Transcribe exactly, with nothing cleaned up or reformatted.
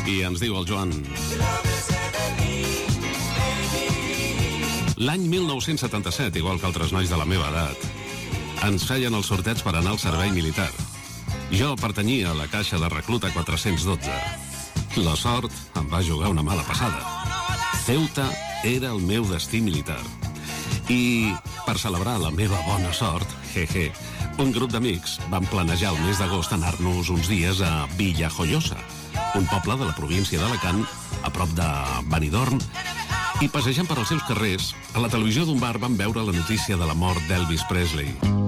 I ens diu el Joan: l'any mil nou-cents setanta-set, igual que altres nois de la meva edat, ens feien el sorteig per anar al servei militar. Jo pertanyia a la caixa de recluta quatre-cents dotze. La sort em va jugar una mala passada. Ceuta era el meu destí militar. I, per celebrar la meva bona sort, jeje, un grup d'amics vam planejar el mes d'agost anar-nos uns dies a Villajoyosa, un poble de la província d'Alacant, a prop de Benidorm, i passejant per als seus carrers, a la televisió d'un bar vam veure la notícia de la mort d'Elvis Presley.